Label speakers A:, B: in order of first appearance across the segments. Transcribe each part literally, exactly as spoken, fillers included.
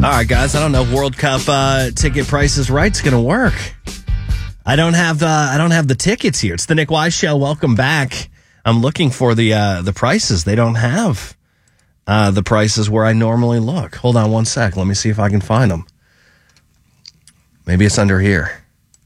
A: All right, guys, I don't know if World Cup uh, ticket prices right's going to work. I don't have uh, I don't have the tickets here. It's the Nick Wise Show. Welcome back. I'm looking for the uh, the prices. They don't have uh, the prices where I normally look. Hold on one sec. Let me see if I can find them. Maybe it's under here.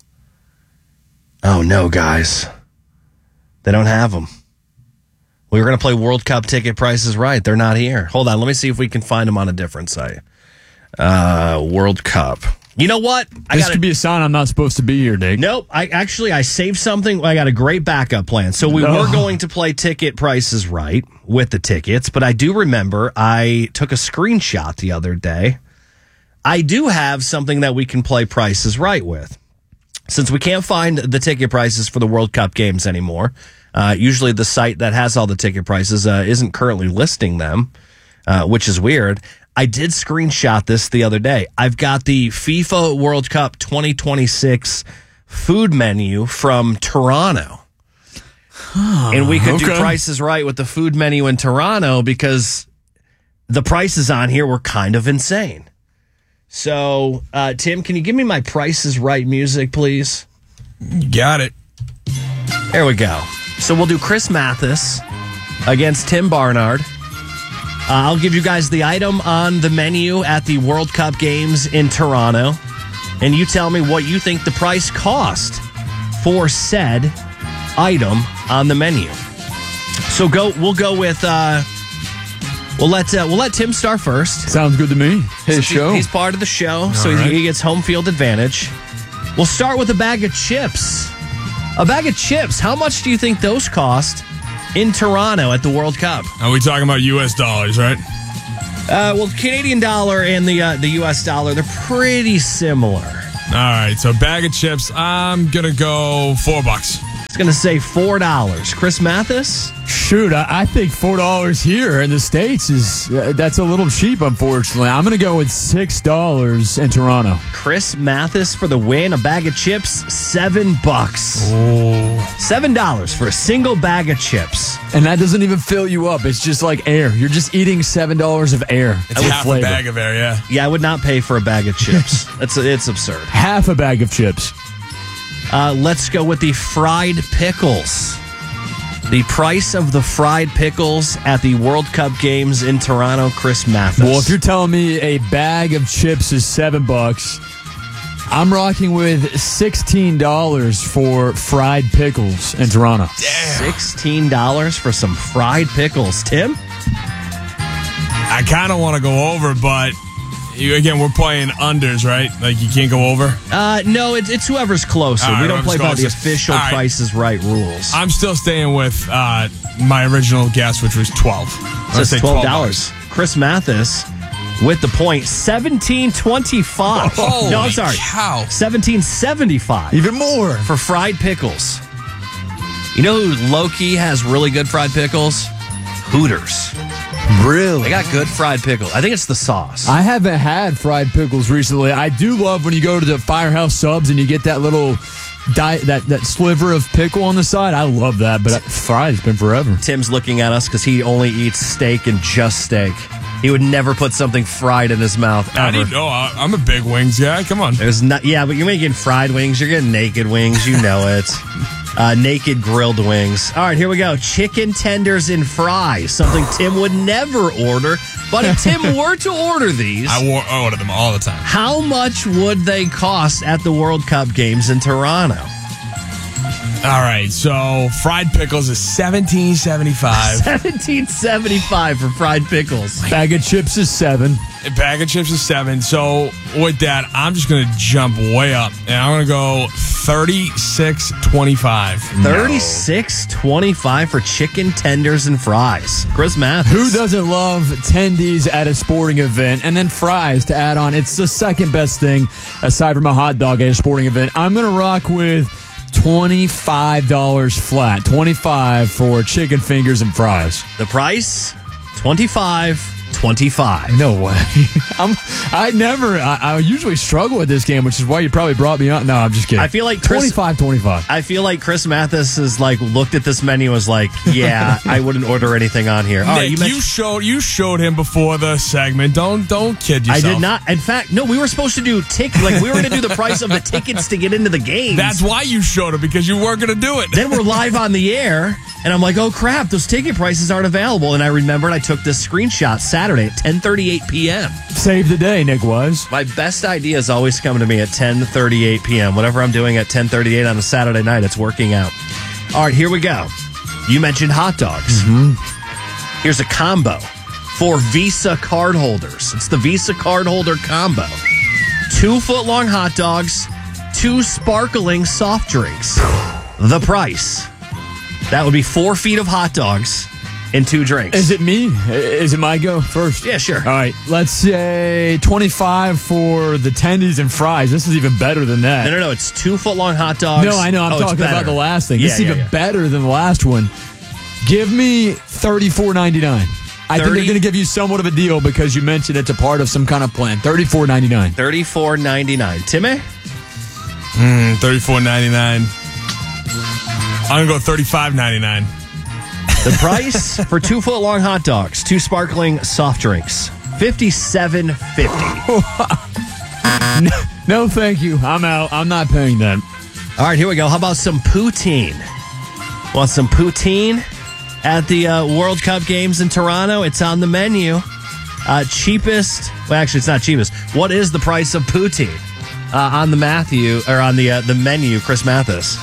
A: Oh, no, guys. They don't have them. We were going to play World Cup ticket prices right. They're not here. Hold on. Let me see if we can find them on a different site. Uh, World Cup. You know what? I
B: this
A: gotta,
B: could be a sign I'm not supposed to be here, Nick.
A: Nope. I actually I saved something. I got a great backup plan. So we
B: Oh.
A: were going to play ticket prices right with the tickets, but I do remember I took a screenshot the other day. I do have something that we can play prices right with. Since we can't find the ticket prices for the World Cup games anymore, uh, usually the site that has all the ticket prices uh, isn't currently listing them, uh, which is weird. I did screenshot this the other day. I've got the FIFA World Cup twenty twenty-six food menu from Toronto. Oh, and we could okay. do prices right with the food menu in Toronto because the prices on here were kind of insane. So, uh, Tim, can you give me my prices right music, please?
C: Got it.
A: There we go. So we'll do Chris Mathis against Tim Barnard. Uh, I'll give you guys the item on the menu at the World Cup games in Toronto, and you tell me what you think the price cost for said item on the menu. So go. We'll go with. Uh, we'll let uh, we'll let Tim start first.
B: Sounds good to me. His
A: so
B: show.
A: He, he's part of the show,
B: All
A: so
B: right.
A: he gets home field advantage. We'll start with a bag of chips. A bag of chips. How much do you think those cost in Toronto at the World Cup?
C: Are we talking about U S dollars, right?
A: Uh, well, Canadian dollar and the uh, the U S dollar, they're pretty similar.
C: All right, so bag of chips, I'm going to go four bucks.
A: It's going to say four dollars. Chris Mathis?
B: Shoot, I, I think four dollars here in the States is uh, that's a little cheap, unfortunately. I'm going to go with six dollars in Toronto.
A: Chris Mathis for the win. A bag of chips, seven bucks.
C: Oh.
A: Seven dollars for a single bag of chips.
B: And that doesn't even fill you up. It's just like air. You're just eating seven dollars of air.
C: It's half flavor. A bag of air, yeah.
A: Yeah, I would not pay for a bag of chips. That's It's absurd.
B: Half a bag of chips.
A: Uh, let's go with the fried pickles. The price of the fried pickles at the World Cup games in Toronto, Chris Mathis.
B: Well, if you're telling me a bag of chips is seven bucks, I'm rocking with sixteen dollars for fried pickles in Toronto.
C: Damn.
A: sixteen dollars for some fried pickles. Tim?
C: I kind of want to go over, but you, again, we're playing unders, right? Like you can't go over?
A: Uh, no, it's, it's whoever's closer.
C: All right,
A: we don't play by the
C: closest.
A: official
C: All right.
A: Price is Right rules.
C: I'm still staying with uh, my original guess, which was twelve.
A: It says twelve dollars. Chris Mathis with the point, seventeen twenty-five.
C: Holy
A: no, I'm sorry.
C: cow.
A: seventeen seventy-five.
B: Even more.
A: For fried pickles. You know who low-key has really good fried pickles? Hooters.
B: Really?
A: They got good fried pickles. I think it's the sauce.
B: I haven't had fried pickles recently. I do love when you go to the Firehouse Subs and you get that little di- that, that sliver of pickle on the side. I love that, but fried has been forever.
A: Tim's looking at us because he only eats steak and just steak. He would never put something fried in his mouth, ever.
C: I need, oh, I'm a big wings guy. Come on.
A: There's not, yeah, but you're making fried wings. You're getting naked wings. You know it. Uh, naked grilled wings. All right, here we go. Chicken tenders and fries. Something Tim would never order. But if Tim were to order these,
C: I wor- I order them all the time.
A: how much would they cost at the World Cup games in Toronto?
C: All right, so fried pickles is seventeen seventy-five.
A: seventeen seventy-five for fried pickles.
B: Bag of chips is seven.
C: A bag of chips is seven. So with that, I'm just going to jump way up, and I'm going to go thirty-six twenty-five.
A: thirty-six twenty-five for chicken tenders and fries. Chris Mathis.
B: Who doesn't love tendies at a sporting event? And then fries to add on. It's the second best thing aside from a hot dog at a sporting event. I'm going to rock with twenty-five dollars flat. twenty-five for chicken fingers and fries.
A: The price, twenty-five. twenty-five.
B: No way. I'm, I never, I, I usually struggle with this game, which is why you probably brought me on. No, I'm just kidding.
A: I feel like Chris,
B: twenty-five twenty-five.
A: I feel like Chris Mathis is like looked at this menu and was like, yeah, I wouldn't order anything on here. All
C: Nick,
A: right, you,
C: you,
A: mentioned-
C: showed you showed him before the segment. Don't don't kid
A: I
C: yourself.
A: did not. In fact, no, we were supposed to do tick like we were going to do the price of the tickets to get into the games.
C: That's why you showed him, because you weren't going to do it.
A: Then we're live on the air, and I'm like, oh crap, those ticket prices aren't available. And I remembered I took this screenshot Saturday at ten thirty-eight p.m.
B: Save the day, Nick was.
A: My best ideas always come to me at ten thirty-eight p.m. Whatever I'm doing at ten thirty-eight on a Saturday night, it's working out. All right, here we go. You mentioned hot dogs. Mm-hmm. Here's a combo for Visa card holders. It's the Visa card holder combo. Two foot-long hot dogs, two sparkling soft drinks. The price. That would be four feet of hot dogs and two drinks.
B: Is it me? Is it my go first?
A: Yeah, sure.
B: All right, let's say twenty-five for the tendies and fries. This is even better than that.
A: No, no, no. It's two foot-long hot dogs.
B: No, I know. I'm
A: Oh, it's
B: talking about
A: better.
B: the last thing.
A: Yeah,
B: this is
A: yeah,
B: even
A: yeah.
B: better than the last one. Give me thirty-four ninety-nine. I think
A: thirty
B: they're going to give you somewhat of a deal because you mentioned it's a part of some kind of plan. thirty-four ninety-nine.
A: thirty-four ninety-nine. Timmy?
C: Mm, thirty-four ninety-nine. I'm gonna go thirty-five ninety-nine.
A: The price for two foot long hot dogs, two sparkling soft drinks, fifty-seven fifty.
B: No, no, thank you. I'm out. I'm not paying that.
A: All right, here we go. How about some poutine? Want some poutine at the uh, World Cup games in Toronto? It's on the menu. Uh, cheapest. Well, actually, it's not cheapest. What is the price of poutine uh, on the Matthew or on the uh, the menu? Chris Mathis.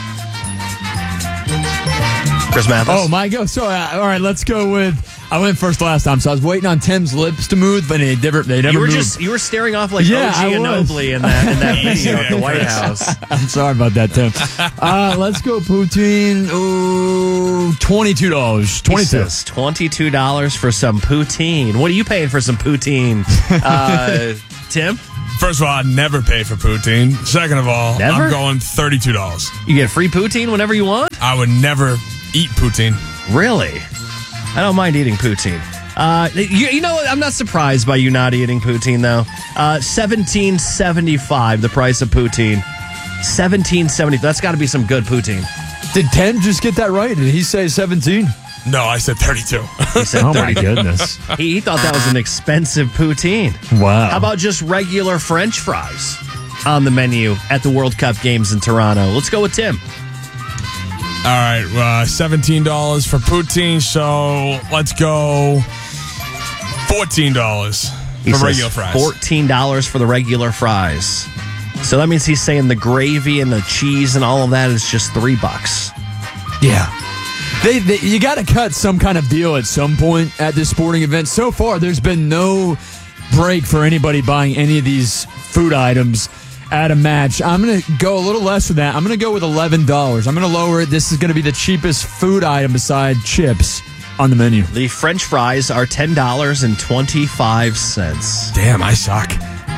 A: Chris Mathis.
B: Oh, my go. So, uh, all right, let's go with. I went first last time, so I was waiting on Tim's lips to move, but they never, they never
A: You were
B: moved.
A: just you were staring off like
B: Yeah, I
A: O G
B: was.
A: Ginobili in that in that video at the White House.
B: I'm sorry about that, Tim. Uh, let's go poutine. Ooh, twenty-two dollars. twenty-two.
A: twenty-two dollars for some poutine. What are you paying for some poutine, uh, Tim?
C: First of all, I'd never pay for poutine. Second of all,
A: Never?
C: I'm going thirty-two dollars.
A: You get free poutine whenever you want?
C: I would never eat poutine.
A: Really? I don't mind eating poutine. Uh, you, you know what? I'm not surprised by you not eating poutine, though. Uh, seventeen seventy-five, the price of poutine. seventeen seventy. That's got to be some good poutine.
B: Did Tim just get that right? Did he say seventeen?
C: No, I said thirty-two.
A: He said
B: Oh, my
A: thirty.
B: goodness.
A: He, he thought that was an expensive poutine.
B: Wow.
A: How about just regular French fries on the menu at the World Cup games in Toronto? Let's go with Tim.
C: All right, uh, seventeen dollars for poutine, so let's go fourteen dollars
A: He
C: for
A: says
C: regular fries.
A: fourteen dollars for the regular fries. So that means he's saying the gravy and the cheese and all of that is just three bucks.
B: Yeah. They, they, you got to cut some kind of deal at some point at this sporting event. So far, there's been no break for anybody buying any of these food items at a match. I'm going to go a little less than that. I'm going to go with eleven dollars. I'm going to lower it. This is going to be the cheapest food item beside chips on the menu.
A: The French fries are ten dollars and twenty-five cents.
C: Damn, I suck.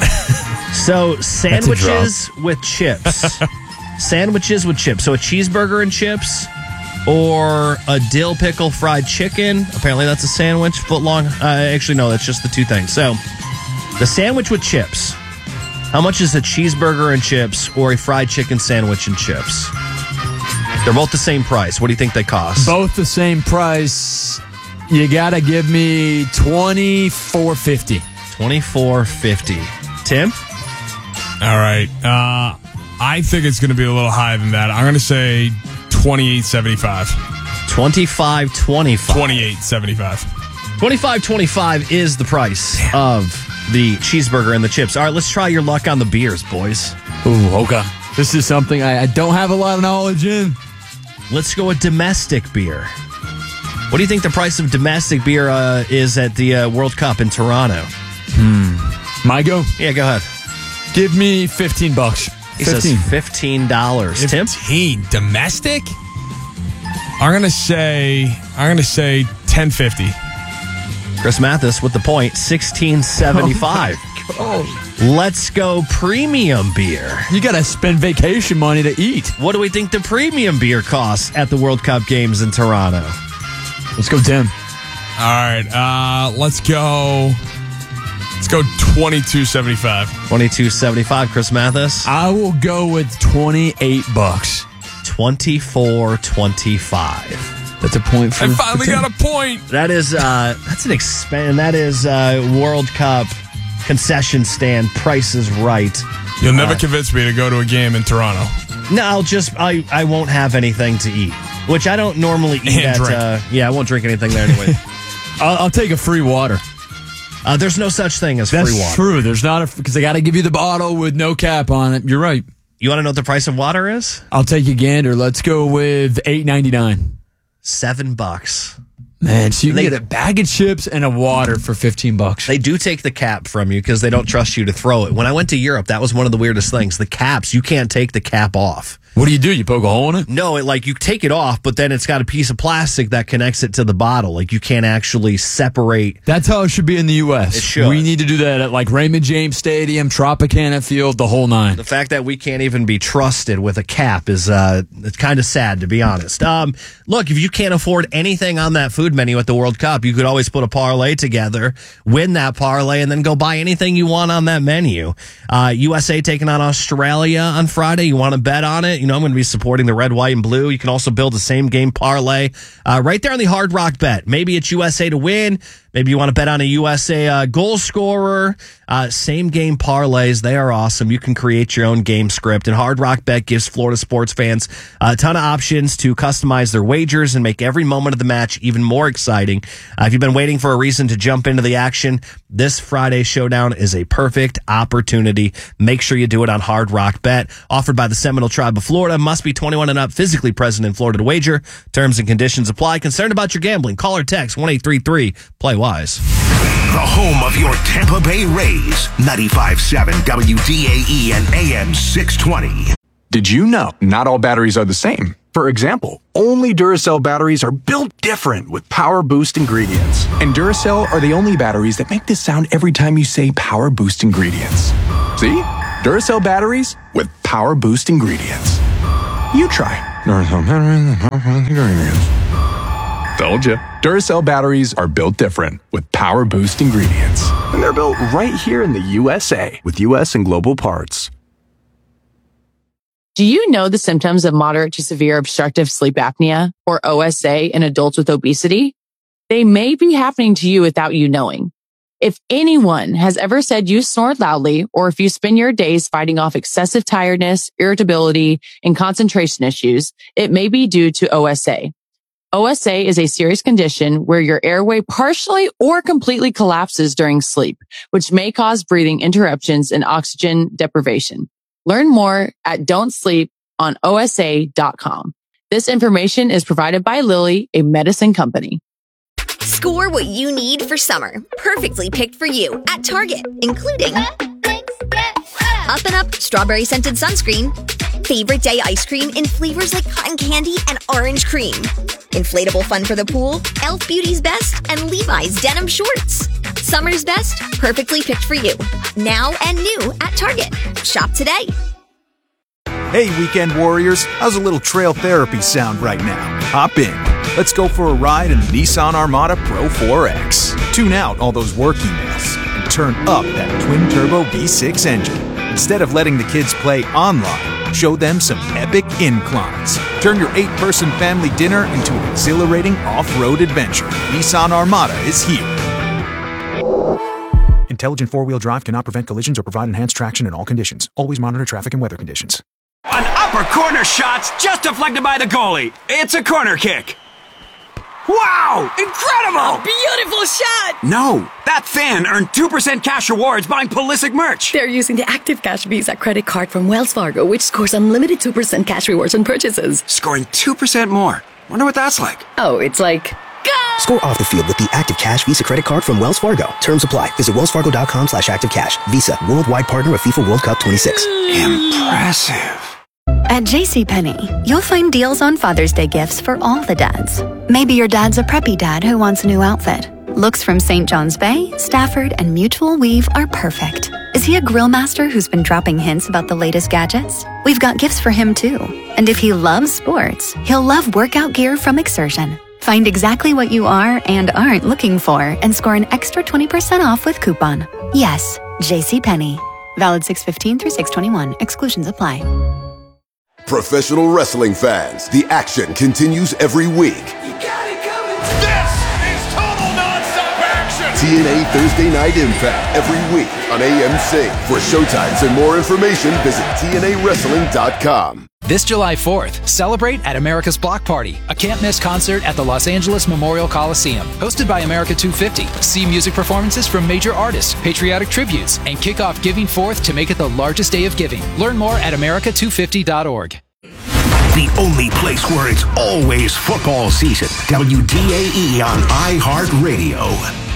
A: So sandwiches with chips. Sandwiches with chips. So a cheeseburger and chips or a dill pickle fried chicken. Apparently that's a sandwich. Foot long. Uh, actually, no, that's just the two things. So the sandwich with chips. How much is a cheeseburger and chips or a fried chicken sandwich and chips? They're both the same price. What do you think they cost?
B: Both the same price. You got to give me twenty-four fifty.
A: twenty-four fifty. Tim?
C: All right, uh, I think it's going to be a little higher than that. I'm going to say twenty-eight seventy-five.
A: twenty-five twenty-five.
C: twenty-eight seventy-five.
A: twenty-five twenty-five is the price of the cheeseburger and the chips. All right, let's try your luck on the beers, boys.
B: Ooh, okay. This is something I, I don't have a lot of knowledge in.
A: Let's go with domestic beer. What do you think the price of domestic beer uh, is at the uh, World Cup in Toronto?
B: My go?
A: Yeah, go ahead.
B: Give me fifteen bucks.
A: He
B: fifteen.
A: says fifteen dollars. Tim?
C: fifteen domestic. I'm going to say I'm going to say ten fifty.
A: Chris Mathis with the point, sixteen seventy-five.
B: Oh,
A: Let's go premium beer.
B: you got to spend vacation money to eat.
A: What do we think the premium beer costs at the World Cup games in Toronto?
B: Let's go, Tim.
C: right, uh, let's go. Let's go twenty-two seventy-five.
A: twenty-two seventy-five, Chris Mathis.
B: I will go with twenty-eight bucks.
A: twenty-four twenty-five.
B: That's a point for
C: I finally
B: for
C: got a point.
A: That is uh that's an expand that is uh World Cup concession stand Price is Right.
C: You'll never
A: uh,
C: convince me to go to a game in Toronto.
A: No, I'll just I I won't have anything to eat, which I don't normally eat
C: And
A: at
C: drink.
A: uh yeah, I won't drink anything there anyway.
B: I'll, I'll take a free water.
A: Uh, there's no such thing as
B: That's
A: free water.
B: true. There's not a because they got to give you the bottle with no cap on it. You're right.
A: You want to know what the price of water is?
B: I'll take a gander. Let's go with eight ninety-nine.
A: Seven bucks.
B: Man, so you can
A: They-
B: get a bag of chips and a water for fifteen bucks.
A: They do take the cap from you because they don't trust you to throw it. When I went to Europe, that was one of the weirdest things. The caps, you can't take the cap off.
B: What do you do? You poke a hole in it?
A: No, it like you take it off, but then it's got a piece of plastic that connects it to the bottle. Like you can't actually separate.
B: That's how it should be in the U S.
A: It should.
B: We need to do that at like Raymond James Stadium, Tropicana Field, the whole nine.
A: The fact that we can't even be trusted with a cap is uh, it's kind of sad, to be honest. Um, look, if you can't afford anything on that food menu at the World Cup, you could always put a parlay together, win that parlay, and then go buy anything you want on that menu. Uh, U S A taking on Australia on Friday. You want to bet on it? You know, I'm going to be supporting the red, white, and blue. You can also build a same game parlay uh, right there on the Hard Rock Bet. Maybe it's U S A to win. Maybe you want to bet on a U S A uh, goal scorer. Uh, same game parlays. They are awesome. You can create your own game script. And Hard Rock Bet gives Florida sports fans a ton of options to customize their wagers and make every moment of the match even more exciting. Uh, if you've been waiting for a reason to jump into the action, this Friday showdown is a perfect opportunity. Make sure you do it on Hard Rock Bet. Offered by the Seminole Tribe of Florida. Must be twenty-one and up, physically present in Florida to wager. Terms and conditions apply. Concerned about your gambling? Call or text one eight three three play wise.
D: The home of your Tampa Bay Rays, ninety-five point seven W D A E and A M six twenty.
E: Did you know not all batteries are the same? For example, only Duracell batteries are built different with Power Boost ingredients. And Duracell are the only batteries that make this sound every time you say Power Boost ingredients. See? Duracell batteries with Power Boost ingredients. You try. Duracell batteries with Power Boost ingredients. Told you. Duracell batteries are built different with Power Boost ingredients. And they're built right here in the U S A with U S and global parts.
F: Do you know the symptoms of moderate to severe obstructive sleep apnea, or O S A, in adults with obesity? They may be happening to you without you knowing. If anyone has ever said you snore loudly, or if you spend your days fighting off excessive tiredness, irritability, and concentration issues, it may be due to O S A. O S A is a serious condition where your airway partially or completely collapses during sleep, which may cause breathing interruptions and oxygen deprivation. Learn more at don't sleep on O S A dot com. This information is provided by Lilly, a medicine company.
G: Score what you need for summer, perfectly picked for you at Target, including Up and Up strawberry scented sunscreen, favorite day ice cream in flavors like cotton candy and orange cream, inflatable fun for the pool, Elf Beauty's Best, and Levi's denim shorts. Summer's best, perfectly picked for you. Now and new at Target. Shop today.
H: Hey, weekend warriors, how's a little trail therapy sound right now? Hop in. Let's go for a ride in the Nissan Armada Pro four X. Tune out all those work emails and turn up that twin-turbo V six engine. Instead of letting the kids play online, show them some epic inclines. Turn your eight-person family dinner into an exhilarating off-road adventure. Nissan Armada is here. Intelligent four-wheel drive cannot prevent collisions or provide enhanced traction in all conditions. Always monitor traffic and weather conditions.
I: An upper corner shot's just deflected by the goalie. It's a corner kick. Wow! Incredible!
J: Beautiful shot!
I: No, that fan earned two percent cash rewards buying Pulisic merch.
J: They're using the Active Cash Visa credit card from Wells Fargo, which scores unlimited two percent cash rewards on purchases.
I: Scoring two percent more. Wonder what that's like.
J: Oh, it's like... Go!
K: Score off the field with the Active Cash Visa credit card from Wells Fargo. Terms apply. Visit wellsfargo.com slash activecash. Visa, worldwide partner of FIFA World Cup twenty-six.
I: Impressive.
L: At JCPenney, you'll find deals on Father's Day gifts for all the dads. Maybe your dad's a preppy dad who wants a new outfit. Looks from Saint John's Bay, Stafford, and Mutual Weave are perfect. Is he a grill master who's been dropping hints about the latest gadgets? We've got gifts for him too. And if he loves sports, he'll love workout gear from Exertion. Find Find exactly what you are and aren't looking for and score an extra twenty percent off with coupon. Yes, JCPenney. Valid six fifteen through six twenty-one. Exclusions apply.
M: Professional wrestling fans, the action continues every week.
N: You got it coming. This is total nonstop action.
M: T N A Thursday Night Impact every week on A M C. For showtimes and more information, visit T N A wrestling dot com.
O: This July fourth, celebrate at America's Block Party, a can't-miss concert at the Los Angeles Memorial Coliseum. Hosted by America two fifty. See music performances from major artists, patriotic tributes, and kick off Giving Fourth to make it the largest day of giving. Learn more at America two fifty dot org.
D: The only place where it's always football season. W D A E on iHeartRadio.